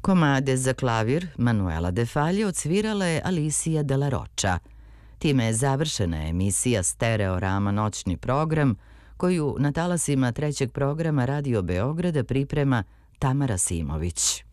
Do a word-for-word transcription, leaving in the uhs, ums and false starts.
Komade za klavir Manuela de Falla odsvirala je Alicia de la Rocha. Time je završena emisija Stereorama noćni program, koju na talasima trećeg programa Radio Beograda priprema Tamara Simović.